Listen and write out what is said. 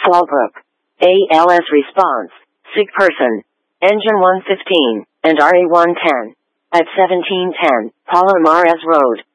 Fallbrook. ALS response. Sick person. Engine 115, and RA 110. At 1710, Palomares Road.